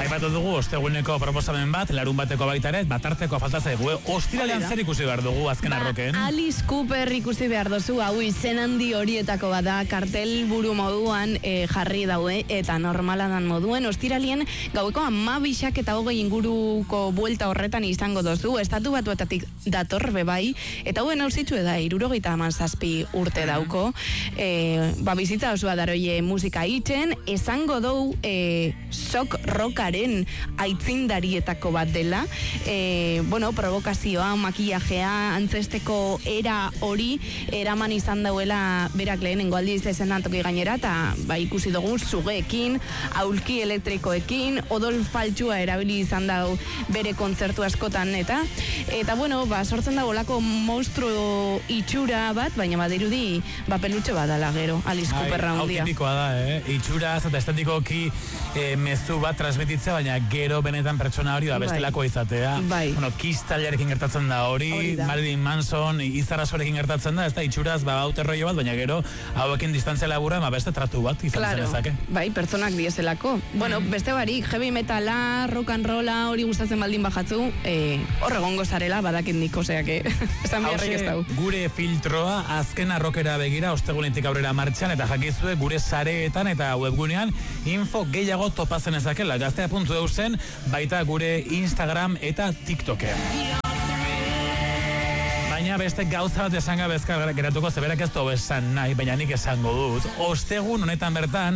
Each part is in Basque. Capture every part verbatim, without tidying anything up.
Aipatu dugu osteguneko proposamen bat, larun bateko baita ere, batarteko faltatzea dugu. Ostiralean zer ikusi behar dugu azken arroken? Ba, Alice Cooper ikusi behar duzu, hau izen handi horietako bada, kartel buru moduan e, jarri daue, eta normala dan moduen, ostiralien gaueko amabixak eta hogei inguruko buelta horretan izango dozu, estatu batuetatik dator bebai, eta hauen hausitzu da, irurogeita haman zazpi urte dauko, e, ba bizitza osoa daroie musika itzen, esango dou e, sok rockaren aitzindarietako bat dela, e, bueno, provokazioa, makillajea, antzesteko era hori, eraman izan dauela berak lehenengo aldiz esenantoki gainera, eta ba ikusi dugu zugeekin, aulki elektrikoekin, odol faltsua erabili izan dau bere kontzertu askotan, eta eta bueno, ba sortzen dago lako monstruo itxura bat, baina badirudi ba pelutxe badala gero, Alice Cooper raundia. Hau tipikoa da, eh? Itxuraz eta estetikoki eh, mezu bat transmititzea, baina gero benetan pertsona hori da bestelako izatea. Bai. Bueno, Kiss taldearekin gertatzen da hori, Marilyn Manson, Izarrasorekin gertatzen da, ez da itxuraz ba auterroio bat, baina gero hauekin distantzia labura, ma beste tratu bat izan claro. zenezake. Bai, pertsonak dieselako. Bueno, mm. beste barik, heavy metala, rock and rolla, hori gustatzen baldin bajatzu, eh, hor egongo zarela, badakin nik, oseak, esan biharrik ez dau. Gure filtroa azken arrokera begira, ostegunetik aurrera martxan, eta jakizue gure sareetan eta webgunean info gehiago topatzen ezakela. Gaztea puntu eusen, baita gure Instagram eta TikTokean. Baina beste gauza bat esan gabezka geratuko zeberak ez dugu esan nahi, baina nik esango dut. Ostegun honetan bertan...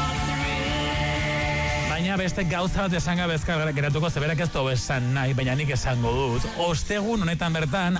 Baina beste gauza bat esan gabezka geratuko zeberak ez dugu esan nahi, baina nik esango dut. Ostegun honetan bertan...